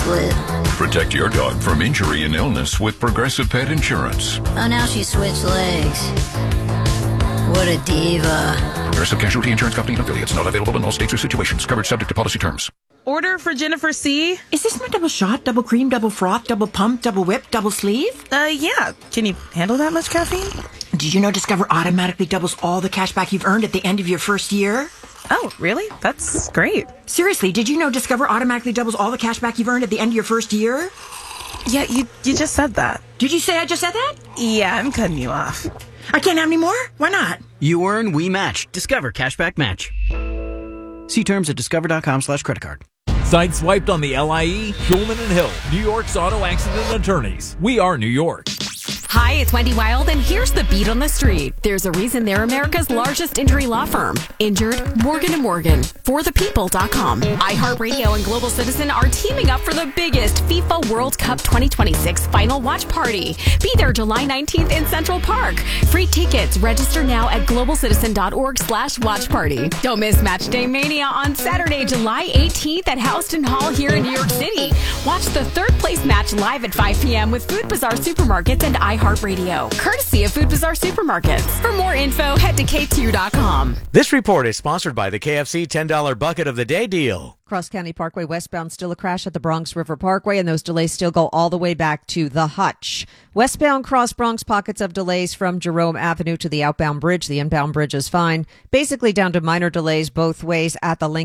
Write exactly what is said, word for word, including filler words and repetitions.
split. Protect your dog from injury and illness with Progressive Pet Insurance. Oh, now she switched legs. What a diva. Progressive Casualty Insurance Company and affiliates. Not available in all states or situations. Coverage subject to policy terms. Order for Jennifer C. Is this my double shot, double cream, double froth, double pump, double whip, double sleeve? Uh, yeah. Can you handle that much caffeine? Did you know Discover automatically doubles all the cash back you've earned at the end of your first year? Oh, really? That's great. Seriously, did you know Discover automatically doubles all the cash back you've earned at the end of your first year? Yeah, you you just said that. Did you say I just said that? Yeah, I'm cutting you off. I can't have any more? Why not? You earn, we match. Discover Cashback Match. See terms at discover.com slash credit card. Sideswiped on the L I E, Schulman and Hill, New York's auto accident attorneys. We are New York. Hi, it's Wendy Wild, and here's the beat on the street. There's a reason they're America's largest injury law firm. Injured, Morgan and Morgan, for the people dot com. iHeartRadio and Global Citizen are teaming up for the biggest FIFA World Cup twenty twenty-six final watch party. Be there July nineteenth in Central Park. Free tickets. Register now at global citizen dot org slash watch party. Don't miss Match Day Mania on Saturday, July eighteenth at Houston Hall here in New York City. Watch the third place match live at five p.m. with Food Bazaar Supermarkets and iHeartRadio, courtesy of Food Bazaar Supermarkets. For more info, head to K Q dot com. This report is sponsored by the K F C ten dollar Bucket of the Day deal. Cross County Parkway westbound, still a crash at the Bronx River Parkway, and those delays still go all the way back to the Hutch. Westbound cross Bronx, pockets of delays from Jerome Avenue to the outbound bridge. The inbound bridge is fine. Basically down to minor delays both ways at the Lincoln